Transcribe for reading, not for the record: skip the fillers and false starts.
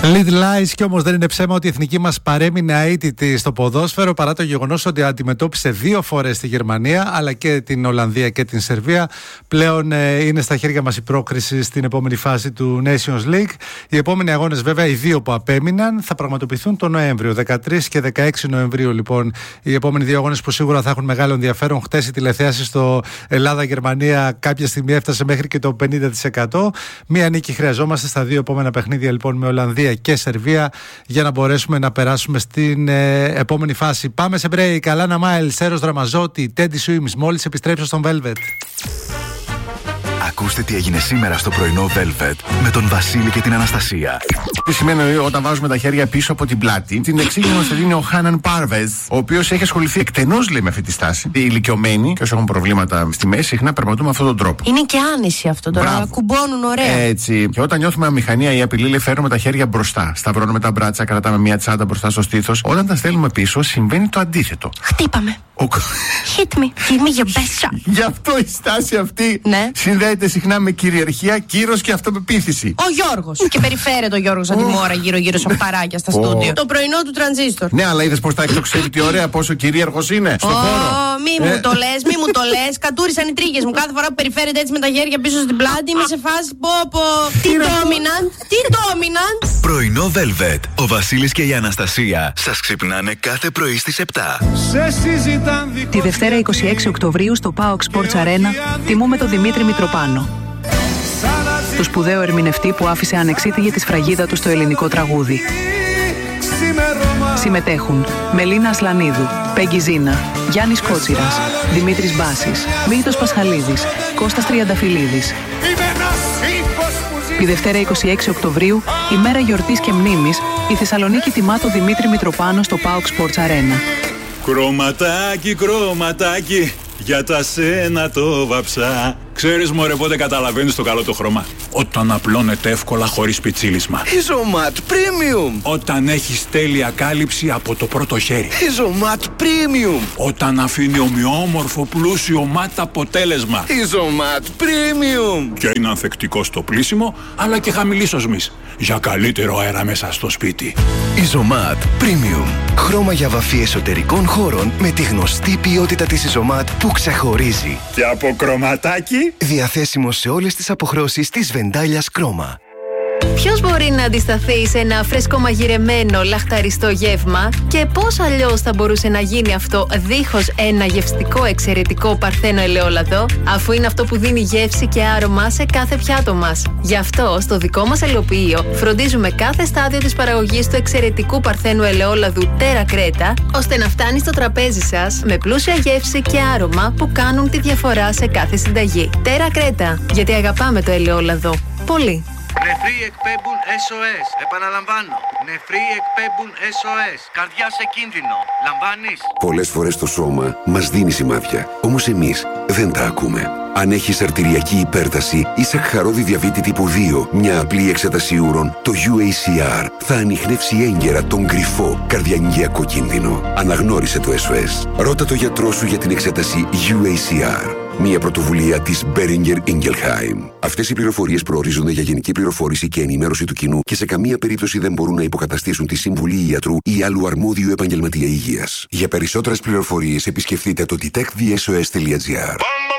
Little Lies, και όμως δεν είναι ψέμα ότι η εθνική μας παρέμεινε αίτητη στο ποδόσφαιρο παρά το γεγονός ότι αντιμετώπισε 2 φορές τη Γερμανία αλλά και την Ολλανδία και την Σερβία. Πλέον είναι στα χέρια μας η πρόκριση στην επόμενη φάση του Nations League. Οι επόμενοι αγώνες, βέβαια, οι 2 που απέμειναν, θα πραγματοποιηθούν τον Νοέμβριο. 13 και 16 Νοεμβρίου, λοιπόν, οι επόμενοι 2 αγώνες που σίγουρα θα έχουν μεγάλο ενδιαφέρον. Χτες η τηλεθέαση στο Ελλάδα-Γερμανία κάποια στιγμή έφτασε μέχρι και το 50%. Μία νίκη χρειαζόμαστε στα 2 επόμενα παιχνίδια, λοιπόν, με Ολλανδία και Σερβία, για να μπορέσουμε να περάσουμε στην επόμενη φάση. Πάμε σε break. Αλάνα Μάιλ, Σέρος Δραμαζότη, Τέντι Σουίμς, μόλις επιστρέψω στον Velvet. Ακούστε τι έγινε σήμερα στο πρωινό Velvet με τον Βασίλη και την Αναστασία. Τι σημαίνει όταν βάζουμε τα χέρια πίσω από την πλάτη. Την εξήγηση μας δίνει ο Χάναν Πάρβεζ, ο οποίος έχει ασχοληθεί εκτενώς, λέει, με αυτή τη στάση. Οι ηλικιωμένοι και όσοι έχουν προβλήματα στη μέση συχνά περπατούν με αυτόν τον τρόπο. Είναι και άνεση αυτό τώρα. Μπράβο. Κουμπώνουν ωραία. Έτσι. Και όταν νιώθουμε αμηχανία ή απειλή, λέει, φέρνουμε τα χέρια μπροστά. Σταυρώνουμε τα μπράτσα, κρατάμε μια τσάντα μπροστά στο στήθος. Όταν τα στέλνουμε πίσω, συμβαίνει το αντίθετο. Χτύπαμε. Hit me, give me your best shot. Γι' αυτό η στάση αυτή, ναι, συνδέεται συχνά με κυριαρχία, κύρος και αυτοπεποίθηση. Ο Γιώργος. Και περιφέρεται ο Γιώργος σαν τη μόρα γύρω-γύρω σε παράκια στα στούντιο. Το πρωινό του τρανζίστορ. Ναι, αλλά είδες πως τα εκτοξεύει, τι ωραία, πόσο κυρίαρχος είναι στον χώρο. Μη μου το λες, μη μου το λες. Κατούρισαν οι τρίγες μου κάθε φορά που περιφέρεται έτσι με τα χέρια πίσω στην πλάτη. Είμαι σε φάση πω. Τι dominant, τι dominant. Πρωινό Velvet. Ο Βασίλης και η Αναστασία σας ξυπνάνε κάθε πρωί στις 7. Τη Δευτέρα 26 Οκτωβρίου στο PAOK Sports Arena τιμούμε τον Δημήτρη Μητροπάνο, το σπουδαίο ερμηνευτή που άφησε ανεξίτηλη τη σφραγίδα του στο ελληνικό τραγούδι. Συμμετέχουν Μελίνα Ασλανίδου, Πέγγι Ζίνα, Γιάννης Κότσιρας, Δημήτρης Μπάσης, Μίλτος Πασχαλίδης, Κώστας Τριανταφυλλίδης. Τη Δευτέρα 26 Οκτωβρίου, ημέρα γιορτής και μνήμης, η Θεσσαλονίκη τιμά τον Δημήτρη Μητροπάνο στο PAOK Sports Arena. Κρωματάκι, κρωματάκι, για τα σένα το βαψά. Ξέρεις, μωρέ, πότε καταλαβαίνεις το καλό το χρώμα? Όταν απλώνεται εύκολα χωρίς πιτσίλισμα. Isomat Premium. Όταν έχεις τέλεια κάλυψη από το πρώτο χέρι. Isomat Premium. Όταν αφήνει ομοιόμορφο πλούσιο ματ αποτέλεσμα. Isomat Premium. Και είναι ανθεκτικό στο πλύσιμο, αλλά και χαμηλής οσμής, για καλύτερο αέρα μέσα στο σπίτι. Isomat Premium. Χρώμα για βαφή εσωτερικών χώρων με τη γνωστή ποιότητα της Isomat που ξεχωρίζει. Και από κρωματάκι. Διαθέσιμο σε όλες τις αποχρώσεις της Βεντάλιας Κρόμα. Ποιος μπορεί να αντισταθεί σε ένα φρεσκομαγειρεμένο λαχταριστό γεύμα και πώς αλλιώς θα μπορούσε να γίνει αυτό δίχως ένα γευστικό εξαιρετικό παρθένο ελαιόλαδο, αφού είναι αυτό που δίνει γεύση και άρωμα σε κάθε πιάτο μας. Γι' αυτό στο δικό μας ελαιοποιείο φροντίζουμε κάθε στάδιο της παραγωγής του εξαιρετικού παρθένου ελαιόλαδου Terra Creta, ώστε να φτάνει στο τραπέζι σας με πλούσια γεύση και άρωμα που κάνουν τη διαφορά σε κάθε συνταγή. Terra Creta, γιατί αγαπάμε το ελαιόλαδο πολύ. Νεφροί εκπέμπουν SOS. Επαναλαμβάνω. Νεφροί εκπέμπουν SOS. Καρδιά σε κίνδυνο. Λαμβάνεις? Πολλές φορές το σώμα μας δίνει σημάδια. Όμως εμείς δεν τα ακούμε. Αν έχεις αρτηριακή υπέρταση ή σακχαρώδη διαβήτη τύπου 2, μια απλή εξέταση ούρων, το UACR θα ανιχνεύσει έγκαιρα τον κρυφό καρδιαγγειακό κίνδυνο. Αναγνώρισε το SOS. Ρώτα το γιατρό σου για την εξέταση UACR. Μια πρωτοβουλία της Boehringer Ingelheim. Αυτές οι πληροφορίες προορίζονται για γενική πληροφόρηση και ενημέρωση του κοινού και σε καμία περίπτωση δεν μπορούν να υποκαταστήσουν τη συμβουλή ιατρού ή άλλου αρμόδιου επαγγελματία υγείας. Για περισσότερες πληροφορίες επισκεφτείτε το detectthesos.gr.